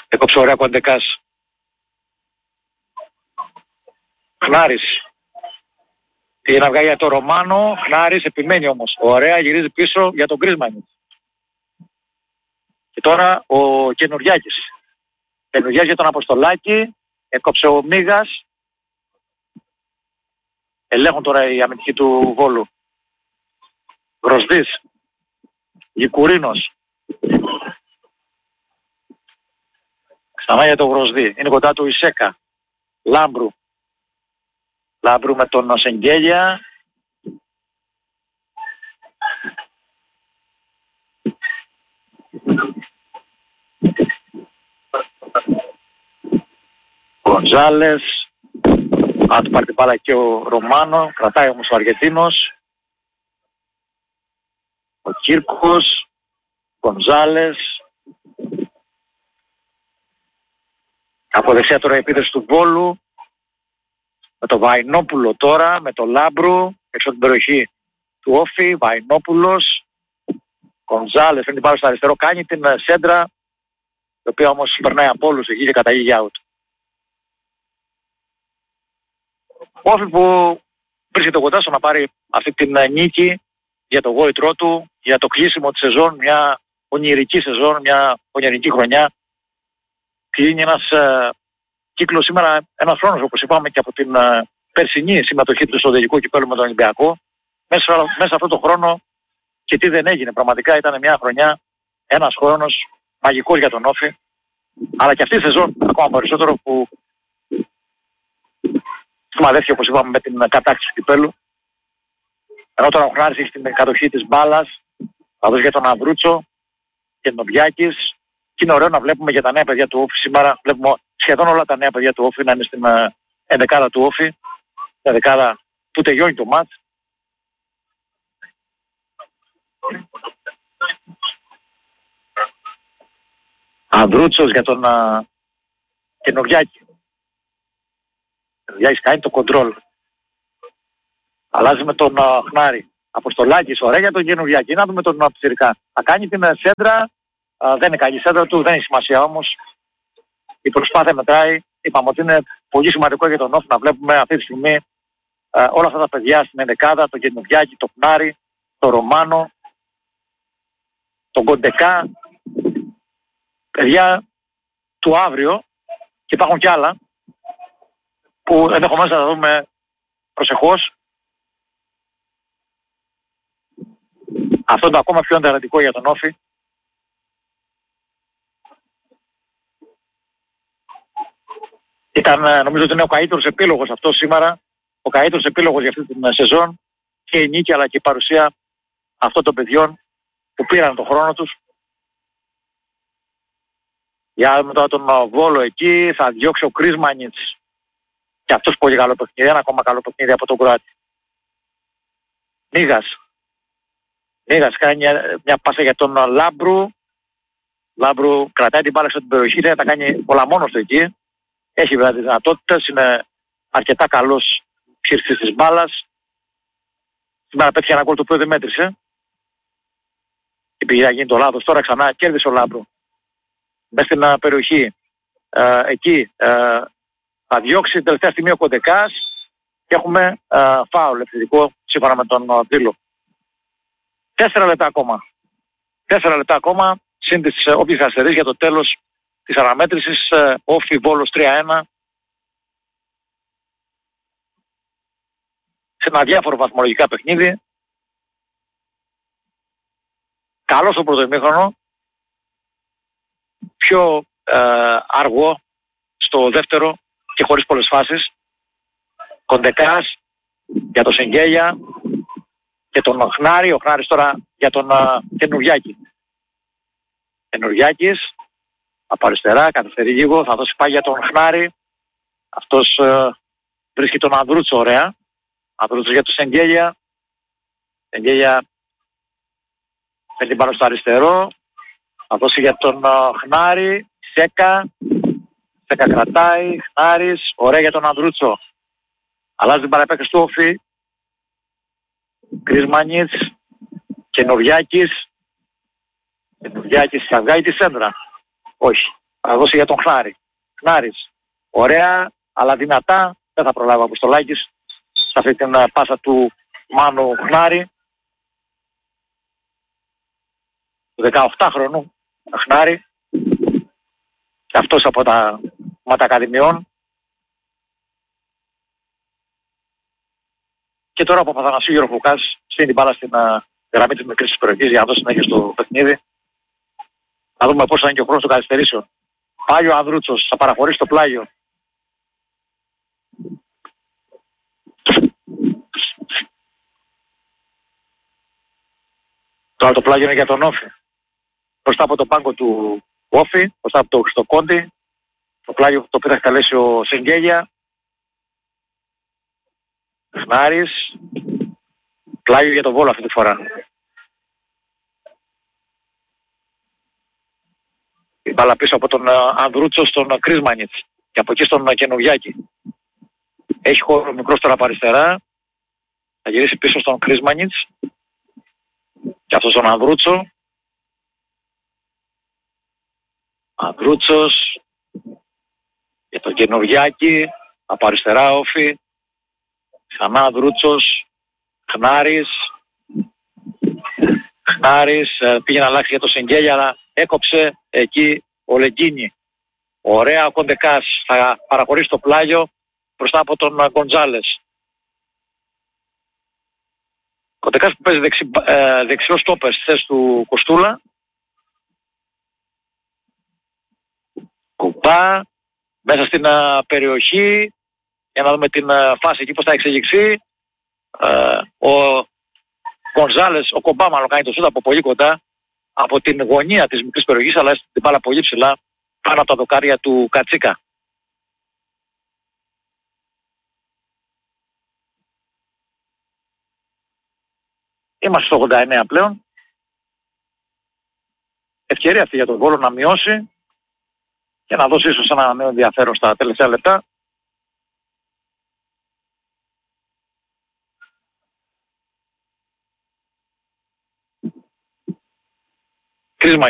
Έκοψε ωραία Κοντεκάς. Χνάρης. Πήγε να βγάλει για το Ρωμάνο. Χνάρης επιμένει όμως. Ωραία, γυρίζει πίσω για τον Γκρίσμαν. Και τώρα ο Καινουριάκης. Καινουριάκης για τον Αποστολάκη. Έκοψε ο Μίγας. Ελέγχουν τώρα οι αμυντικοί του Βόλου. Γροσδής. Γικουρίνος. Ξανά για τον Γροσδί. Είναι κοντά του η Σέκα. Λάμπρου. Λάμπρου με τον Σεγγέλια. Γκονζάλες. Αν του πάρει την μπάλα και ο Ρωμάνο. Κρατάει όμως ο Αργεντίνος. Ο Κύρκος. Γκονζάλες. Από δεξιά τώρα η επίθεση του Βόλου. Με τον Βαϊνόπουλο τώρα, με τον Λάμπρου. Έξω από την περιοχή του Όφη. Βαϊνόπουλος. Γκονζάλες φέρνει την μπάλα στο αριστερό. Κάνει την σέντρα. Η οποία όμως περνάει από όλους εκεί και καταγεί out. Ο Όφη που βρίσκεται κοντά στο να πάρει αυτή την νίκη για το γόητρό του, για το κλείσιμο της σεζόν, μια ονειρική σεζόν, μια ονειρική χρονιά. Κλείνει ένας κύκλος σήμερα, ένας χρόνος όπως είπαμε και από την περσινή συμμετοχή του στο τελικό κυπέλλου με τον Ολυμπιακό. Μέσα αυτό το χρόνο και τι δεν έγινε. Πραγματικά ήταν μια χρονιά, ένας χρόνος μαγικός για τον Όφη. Αλλά και αυτή η σεζόν ακόμα περισσότερο που σημαδεύτηκε όπως είπαμε με την κατάκτηση του κυπέλλου. Ενώ τώρα ο Χνάρης έχει την κατοχή της μπάλας, θα δώσει για τον Ανδρούτσο και τον Βιάκης. Και είναι ωραίο να βλέπουμε για τα νέα παιδιά του Όφη σήμερα. Βλέπουμε σχεδόν όλα τα νέα παιδιά του Όφη να είναι στην ενδεκάδα του Όφη. Στην ενδεκάδα που τελειώνει το μάτς. Ανδρούτσος για τον Καινουριάκη. Καινουριάκης κάνει το κοντρόλ. Αλλάζει με τον Χνάρη. Αποστολάκης, ωραία για τον Καινουριάκη. Να δούμε τον Πιτσιρικά. Θα κάνει την σέντρα. Δεν είναι καλή σέντρα του, δεν έχει σημασία όμως. Η προσπάθεια μετράει. Είπαμε ότι είναι πολύ σημαντικό για τον Όφη να βλέπουμε αυτή τη στιγμή όλα αυτά τα παιδιά στην ενδεκάδα. Τον Καινουριάκη, τον Χνάρη, τον Ρωμάνο, τον Κοντεκά. Παιδιά του αύριο και υπάρχουν κι άλλα που ενδεχομένως θα τα δούμε προσεχώς. Αυτό είναι το ακόμα πιο ενθαρρυντικό για τον Όφη. Ήταν, νομίζω ότι είναι ο καλύτερος επίλογος αυτό σήμερα, ο καλύτερος επίλογος για αυτή την σεζόν και η νίκη αλλά και η παρουσία αυτών των παιδιών που πήραν τον χρόνο τους. Για να δούμε τώρα τον Βόλο εκεί, θα διώξει ο Κρίσμανιτς και αυτός πολύ καλό παιχνίδι, ένα ακόμα καλό παιχνίδι από τον Κροάτη. Μίγας κάνει μια πάσα για τον Λάμπρου. Λάμπρου κρατάει την μπάλα στην περιοχή, δεν θα κάνει πολλά μόνος του εκεί. Έχει βέβαια τις δυνατότητες, είναι αρκετά καλός ψήρτης της μπάλας. Σήμερα πέτυχε ένα γκολ το οποίο δεν μέτρησε. Και πήγε να γίνει το λάθος, τώρα ξανά κέρδισε ο Λάμπρου. Μες στην περιοχή, εκεί θα διώξει την τελευταία στιγμή ο Κοντεκάς και έχουμε φάουλ επιθετικό σύμφωνα με τον Δήλο. 4 λεπτά ακόμα. 4 λεπτά ακόμα, συν τις όποιες αστερίες για το τέλος της αναμέτρησης. Όφη Βόλος 3-1. Σε ένα διάφορο βαθμολογικά παιχνίδι. Καλό στο πρώτο ημίχρονο. Πιο αργό στο δεύτερο και χωρίς πολλές φάσεις. Κοντεκάς για τον Σεγγέλια και τον Χνάρη. Ο Χνάρης τώρα για τον Καινουριάκη. Καινουριάκης από αριστερά, καθυστερεί λίγο, θα δώσει πάλι για τον Χνάρη. Αυτός βρίσκει τον Ανδρούτσο ωραία. Ανδρούτσο για τον Σεγγέλια. Σεγγέλια παίρνει πάνω στο αριστερό. Θα δώσει για τον Χνάρη. Σέκα. Σέκα κρατάει. Χνάρης. Ωραία για τον Ανδρούτσο. Αλλάζει την παραπέκτηση του Όφη. Κρίσμανιτς. Καινουριάκης. Καινουριάκης θα βγάλει τη σέντρα. Όχι. Θα δώσει για τον Χνάρη. Χνάρης. Ωραία, αλλά δυνατά. Δεν θα προλάβει ο Αποστολάκης σε αυτή την πάσα του Μάνου Χνάρη. Του 18χρονου Χνάρη. Και αυτός από τα Ακαδημιών. Και τώρα από Παπαθανασίου Γεροφουκάς στείνει την μπάλα στην γραμμή της μικρής περιοχής για να δώσει συνέχεια στο παιχνίδι. Να δούμε πώς θα είναι και ο χρόνος των καθυστερήσεων. Πάει ο Ανδρούτσος, θα παραχωρήσει το πλάγιο. Τώρα το πλάγιο είναι για τον Όφη. Μπροστά από τον πάγκο του Όφη, μπροστά από το Χριστοκόντι. Το πλάγιο το οποίο θα καλέσει ο Σεγγέλια. Χνάρης. Πλάγιο για τον Βόλο αυτή τη φορά. Η μπάλα πίσω από τον Ανδρούτσο στον Κρίσμανιτς. Και από εκεί στον Καινουριάκη. Έχει χώρο μικρός τώρα από αριστερά. Θα γυρίσει πίσω στον Κρίσμανιτς. Και αυτός τον Ανδρούτσο. Ανδρούτσος. Για τον Καινουριάκη. Από αριστερά Όφη. Ξανά Ανδρούτσος. Χνάρης. Χνάρης πήγε να αλλάξει για το Σεγγέλια, αλλά έκοψε εκεί ο Λεγκίνη. Ωραία, ο Κοντεκάς θα παραχωρήσει το πλάγιο μπροστά από τον Γκοντζάλες. Κοντεκάς που παίζει δεξιός στόπερ στη θέση του Κοστούλα. Κουμπά μέσα στην περιοχή για να δούμε την φάση εκεί πώς θα εξελιχθεί. Ο Γκοντζάλες, ο Κομπά μάλλον κάνει το σούτ από πολύ κοντά από την γωνία της μικρής περιοχής, αλλά έστει την μπάλα πολύ ψηλά πάνω από τα δοκάρια του Κατσίκα. Είμαστε στο 89 πλέον. Ευκαιρία αυτή για τον Βόλο να μειώσει και να δώσει ίσως ένα νέο ενδιαφέρον στα τελευταία λεπτά. Κρίσμα